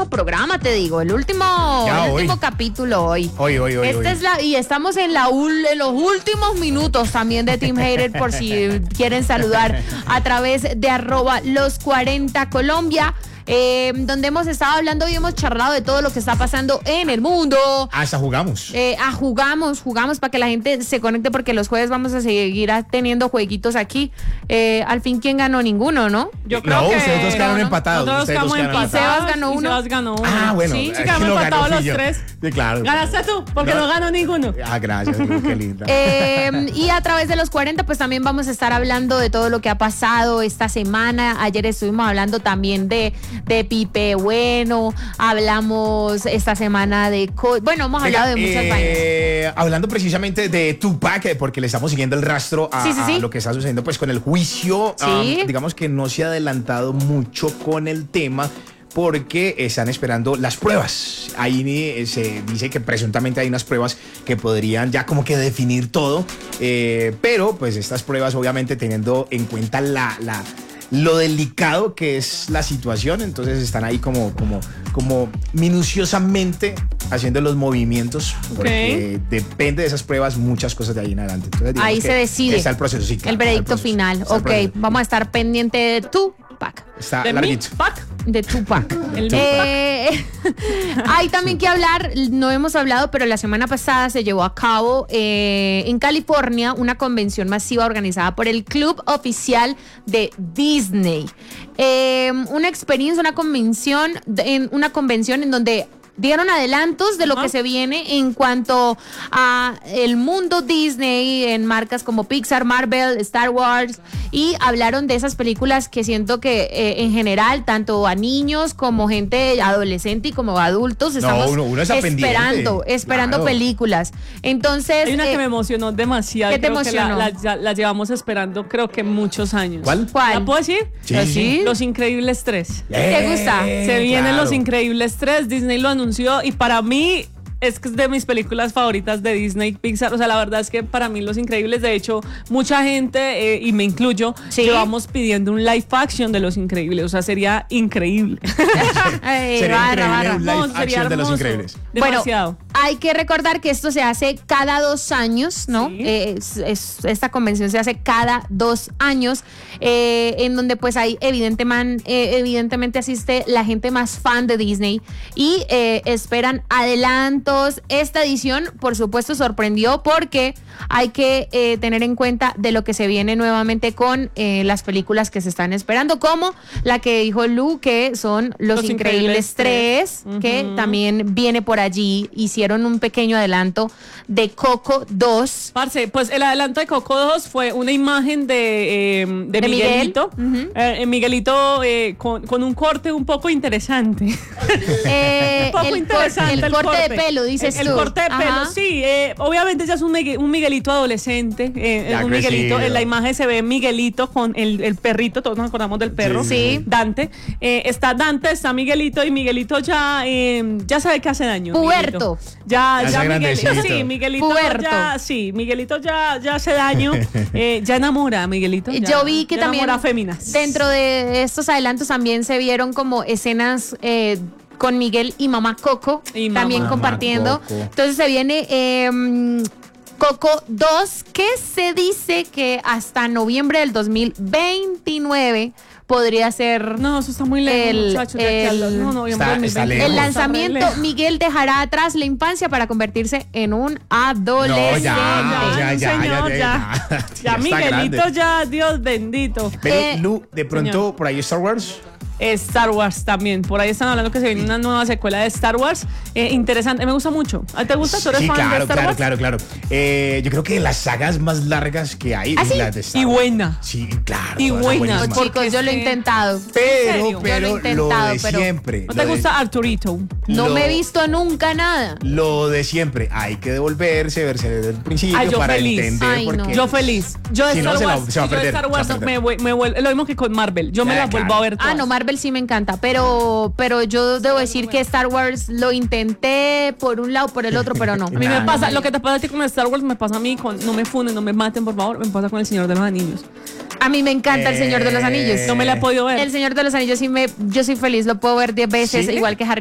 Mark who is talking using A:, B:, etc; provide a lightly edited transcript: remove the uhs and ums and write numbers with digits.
A: último programa, te digo, el último capítulo hoy. Hoy. Y estamos en los últimos minutos también de Team Hater, por si quieren saludar a través de @los40 Colombia. Donde hemos estado hablando y hemos charlado de todo lo que está pasando en el mundo.
B: Hasta jugamos.
A: Jugamos para que la gente se conecte, porque los jueves vamos a seguir teniendo jueguitos aquí. Al fin, ¿quién ganó? Ninguno, ¿no?
B: Yo creo que ustedes dos quedaron empatados.
A: Nosotros quedamos empatados. Sebas ganó uno.
B: Ah, bueno.
C: Sí, quedamos empatados los tres.
B: Sí, claro.
C: Ganaste tú, porque no ganó ninguno.
B: Gracias, qué linda.
A: Y a través de los 40, pues también vamos a estar hablando de todo lo que ha pasado esta semana. Ayer estuvimos hablando también de Pipe Bueno, hablamos esta semana hemos hablado de muchas vainas.
B: Hablando precisamente de Tupac, porque le estamos siguiendo el rastro a lo que está sucediendo pues con el juicio. Digamos que no se ha adelantado mucho con el tema, porque están esperando las pruebas. Ahí se dice que presuntamente hay unas pruebas que podrían ya como que definir todo, pero pues estas pruebas, obviamente teniendo en cuenta lo delicado que es la situación, entonces están ahí como minuciosamente haciendo los movimientos, porque depende de esas pruebas muchas cosas de ahí en adelante. Entonces,
A: ahí se decide.
B: Está el proceso, sí, claro,
A: el veredicto final. Vamos a estar pendiente de Tupac.
B: Está larguito.
A: De Tupac. Hay también que hablar, no hemos hablado, pero la semana pasada se llevó a cabo en California una convención masiva organizada por el Club Oficial de Disney. Una convención en donde dieron adelantos de lo que se viene en cuanto a el mundo Disney, en marcas como Pixar, Marvel, Star Wars, y hablaron de esas películas que siento que en general, tanto a niños como gente adolescente y como adultos, estamos esperando películas. Entonces,
C: hay una que me emocionó demasiado.
A: ¿Qué te emocionó?
C: La llevamos esperando, creo que muchos años.
B: ¿Cuál?
C: ¿La puedo decir?
B: Sí.
C: Los Increíbles 3.
A: ¿Te gusta?
C: Se vienen Los Increíbles 3, Disney lo anunció, y para mí es que es de mis películas favoritas de Disney, Pixar. O sea, la verdad es que para mí Los Increíbles, de hecho, mucha gente, y me incluyo, llevamos pidiendo un live action de Los Increíbles. O sea, sería increíble.
B: Sería increíble un live action de Los Increíbles.
C: Demasiado.
A: Bueno, hay que recordar que esto se hace cada 2 años, ¿no?
C: Sí.
A: Esta convención se hace cada 2 años, en donde pues hay evidentemente asiste la gente más fan de Disney y esperan adelantos. Esta edición, por supuesto, sorprendió, porque hay que tener en cuenta de lo que se viene nuevamente con las películas que se están esperando, como la que dijo Lu, que son Los Increíbles 3, que también viene por allí. Hicieron un pequeño adelanto de Coco 2.
C: Parce, pues el adelanto de Coco 2 fue una imagen de Miguelito. Miguelito con un corte un poco interesante.
A: El corte de pelo, dices
C: el
A: tú.
C: El corte de pelo, sí. Obviamente ya es un Miguelito adolescente. Un Miguelito, en la imagen se ve Miguelito con el perrito, todos nos acordamos del perro.
A: Sí.
C: Dante. Está Dante, está Miguelito, y Miguelito ya sabe que hace daño.
A: Puberto.
C: Ya Miguelito.
B: Sí,
C: Miguelito ya hace daño. Ya enamora a Miguelito.
A: Yo vi que también
C: enamora a féminas.
A: Dentro de estos adelantos también se vieron como escenas con Miguel y mamá Coco también compartiendo.
B: Coco.
A: Entonces se viene Coco 2, que se dice que hasta noviembre del 2029 podría ser.
C: No, eso está muy lejos, muchachos.
A: El lanzamiento. Miguel dejará atrás la infancia para convertirse en un adolescente.
C: Ya Miguelito, ya, Dios bendito.
B: Pero Lu, de pronto por ahí Star Wars.
C: Star Wars también. Por ahí están hablando que se viene una nueva secuela de Star Wars. Interesante, me gusta mucho. ¿Te gusta? ¿Tú eres fan de Star Wars?
B: Claro. Yo creo que las sagas más largas que hay es la de Star Wars.
C: Y buena.
B: Sí, claro.
C: Y buena.
A: Chicos, yo lo he intentado.
B: Pero lo de siempre.
C: ¿No te gusta Arturito?
A: No me he visto nunca nada.
B: Lo de siempre. Hay que devolverse, verse desde el principio para entender por qué.
C: Yo feliz. Yo de
B: Star
C: Wars me vuelvo. Es lo mismo que con Marvel. Yo me las vuelvo a ver todas.
A: No, Marvel sí me encanta, pero yo debo decir que Star Wars lo intenté por un lado, por el otro, pero no.
C: A mí me pasa, lo que te pasa a ti con Star Wars me pasa a mí con, no me funen, no me maten, por favor, me pasa con El Señor de los Anillos.
A: A mí me encanta El Señor de los Anillos.
C: No me la he podido ver.
A: El Señor de los Anillos yo soy feliz, lo puedo ver 10 veces, igual que Harry